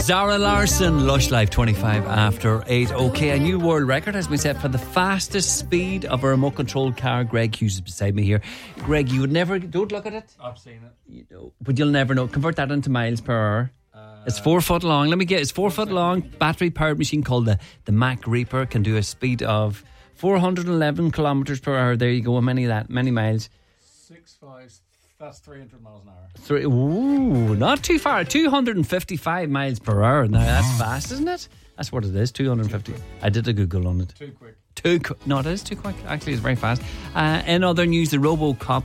Zara Larsson, Lush Life, 25 after 8. Okay, a new world record has been set for the fastest speed of a remote controlled car. Greg Hughes is beside me here. Greg, you would never, don't look at it. I've seen it. You know, but you'll never know. Convert that into miles per hour. It's 4 foot long. It's 4 foot long. Battery powered machine called the Mac Reaper can do a speed of 411 kilometers per hour. There you go. Many miles. 6.5. That's 300 miles an hour. Ooh, not too far. 255 miles per hour. Now that's fast, isn't it? That's what it is. 250. I did a Google on it. Too quick. No, it is too quick. Actually, it's very fast. In other news, the RoboCup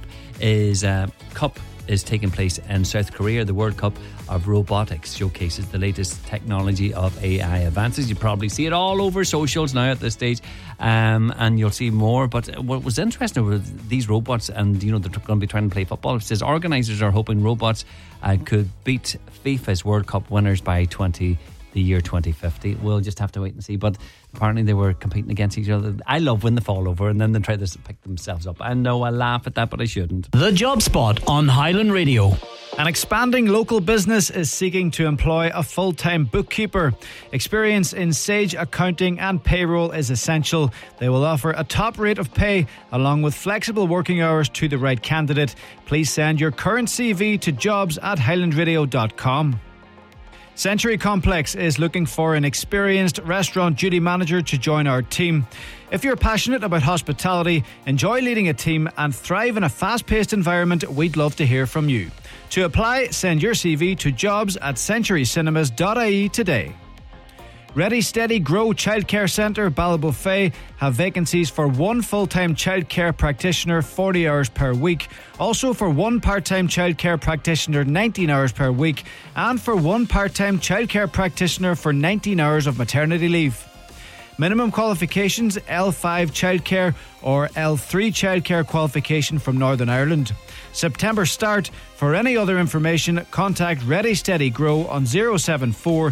is taking place in South Korea. The World Cup of Robotics showcases the latest technology of AI advances. You probably see it all over socials now at this stage, and you'll see more. But what was interesting with these robots, and they're going to be trying to play football. It says organisers are hoping robots could beat FIFA's World Cup winners by the year 2050. We'll just have to wait and see. But apparently they were competing against each other. I love when they fall over and then they try to pick themselves up. I know I laugh at that, but I shouldn't. The Job Spot on Highland Radio. An expanding local business is seeking to employ a full-time bookkeeper. Experience in Sage accounting and payroll is essential. They will offer a top rate of pay along with flexible working hours to the right candidate. Please send your current CV to jobs@highlandradio.com. Century Complex is looking for an experienced restaurant duty manager to join our team. If you're passionate about hospitality, enjoy leading a team and thrive in a fast-paced environment, we'd love to hear from you. To apply, send your CV to jobs@centurycinemas.ie today. Ready, Steady, Grow Childcare Centre, Ballybofey have vacancies for one full-time childcare practitioner, 40 hours per week. Also for one part-time childcare practitioner, 19 hours per week. And for one part-time childcare practitioner for 19 hours of maternity leave. Minimum qualifications, L5 childcare or L3 childcare qualification from Northern Ireland. September start. For any other information, contact Ready Steady Grow on 074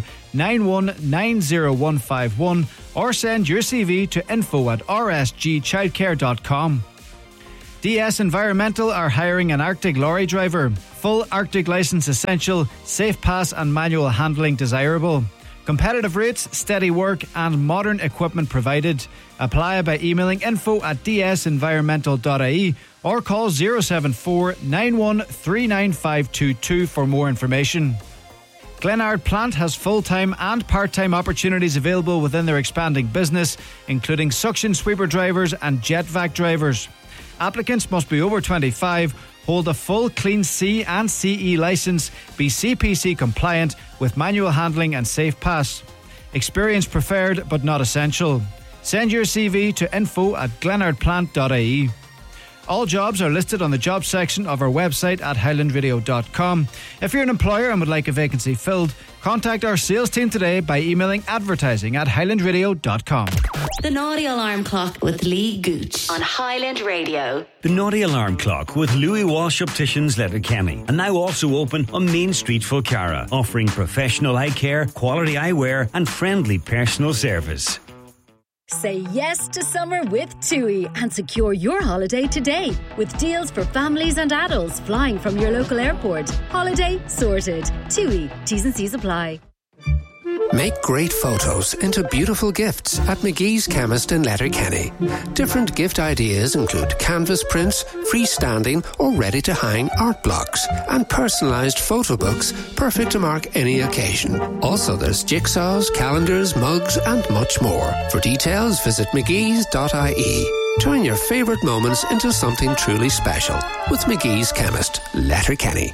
9190151 or send your CV to info@rsgchildcare.com. DS Environmental are hiring an Arctic lorry driver. Full Arctic licence essential, safe pass and manual handling desirable. Competitive rates, steady work and modern equipment provided. Apply by emailing info@dsenvironmental.ie or call 074 9139522 for more information. Glenard Plant has full-time and part-time opportunities available within their expanding business, including suction sweeper drivers and jet vac drivers. Applicants must be over 25, hold a full Clean C and CE licence, be CPC compliant with manual handling and safe pass. Experience preferred but not essential. Send your CV to info@glenardplant.ie. All jobs are listed on the jobs section of our website at highlandradio.com. If you're an employer and would like a vacancy filled, contact our sales team today by emailing advertising@highlandradio.com. The Naughty Alarm Clock with Lee Gooch on Highland Radio. The Naughty Alarm Clock with Louis Walsh Opticians, Letterkenny, and now also open on Main Street, Fulcara, offering professional eye care, quality eyewear and friendly personal service. Say yes to summer with TUI and secure your holiday today with deals for families and adults flying from your local airport. Holiday sorted. TUI. T's and C's apply. Make great photos into beautiful gifts at McGee's Chemist in Letterkenny. Different gift ideas include canvas prints, freestanding or ready-to-hang art blocks, and personalised photo books perfect to mark any occasion. Also, there's jigsaws, calendars, mugs and much more. For details, visit mcgees.ie. Turn your favourite moments into something truly special with McGee's Chemist, Letterkenny.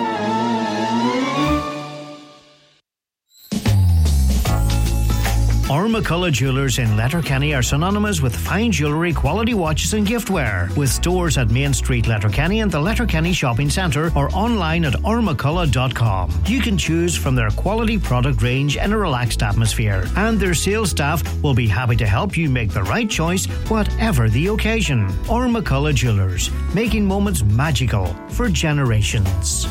McCullough Jewellers in Letterkenny are synonymous with fine jewellery, quality watches and giftware. With stores at Main Street, Letterkenny and the Letterkenny Shopping Centre or online at ormccullough.com. You can choose from their quality product range in a relaxed atmosphere, and their sales staff will be happy to help you make the right choice whatever the occasion. McCullough Jewellers, making moments magical for generations.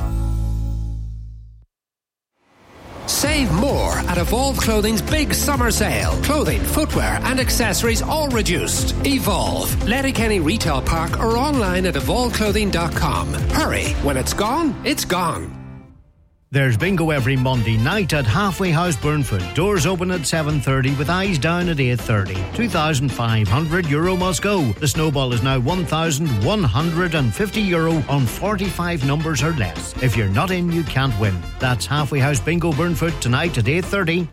Save more at Evolve Clothing's big summer sale. Clothing, footwear and accessories all reduced. Evolve, Letterkenny Retail Park or online at evolveclothing.com. Hurry, when it's gone, it's gone. There's bingo every Monday night at Halfway House Burnfoot. Doors open at 7:30 with eyes down at 8:30. €2,500 must go. The snowball is now €1,150 on 45 numbers or less. If you're not in, you can't win. That's Halfway House Bingo Burnfoot tonight at 8:30.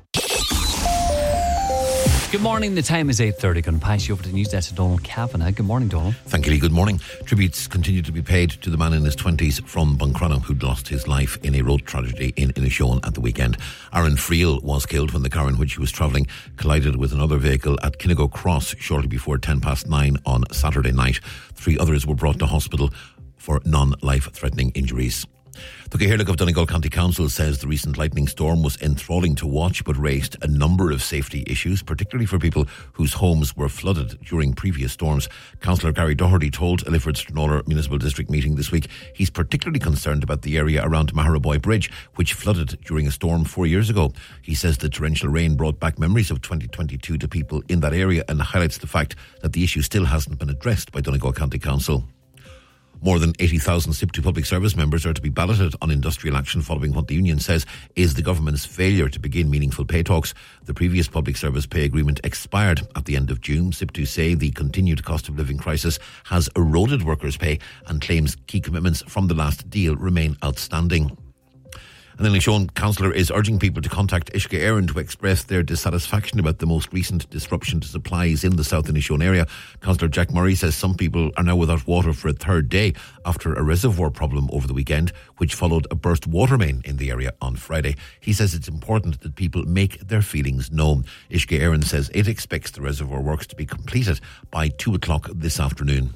Good morning, the time is 8:30. Going to pass you over to news desk to Donald Kavanagh. Good morning, Donald. Thank you, Lee. Good morning. Tributes continue to be paid to the man in his 20s from Buncrana who'd lost his life in a road tragedy in Inishowen at the weekend. Aaron Friel was killed when the car in which he was travelling collided with another vehicle at Kinnigo Cross shortly before 9:10 on Saturday night. 3 others were brought to hospital for non-life-threatening injuries. The Gaelic of Donegal County Council says the recent lightning storm was enthralling to watch but raised a number of safety issues, particularly for people whose homes were flooded during previous storms. Councillor Gary Doherty told a Lifford Stranorlar Municipal District meeting this week he's particularly concerned about the area around Maharaboy Bridge, which flooded during a storm 4 years ago. He says the torrential rain brought back memories of 2022 to people in that area and highlights the fact that the issue still hasn't been addressed by Donegal County Council. More than 80,000 SIP2 public service members are to be balloted on industrial action following what the union says is the government's failure to begin meaningful pay talks. The previous public service pay agreement expired at the end of June. SIP2 say the continued cost of living crisis has eroded workers' pay and claims key commitments from the last deal remain outstanding. And then Inishowen councillor is urging people to contact Uisce Éireann to express their dissatisfaction about the most recent disruption to supplies in the South Inishowen area. Councillor Jack Murray says some people are now without water for a third day after a reservoir problem over the weekend, which followed a burst water main in the area on Friday. He says it's important that people make their feelings known. Uisce Éireann says it expects the reservoir works to be completed by 2 o'clock this afternoon.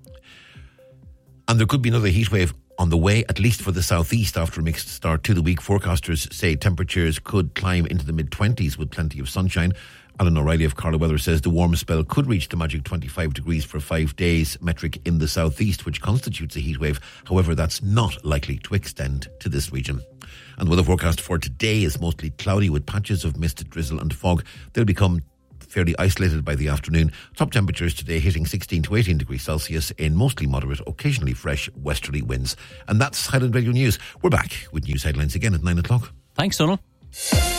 And there could be another heatwave on the way, at least for the southeast, after a mixed start to the week. Forecasters say temperatures could climb into the mid-20s with plenty of sunshine. Alan O'Reilly of Carla Weather says the warm spell could reach the magic 25 degrees for 5 days metric in the southeast, which constitutes a heatwave. However, that's not likely to extend to this region. And the weather forecast for today is mostly cloudy with patches of mist, drizzle and fog. They'll become fairly isolated by the afternoon. Top temperatures today hitting 16 to 18 degrees Celsius in mostly moderate, occasionally fresh westerly winds. And that's Highland Radio News. We're back with news headlines again at 9 o'clock. Thanks, Donald.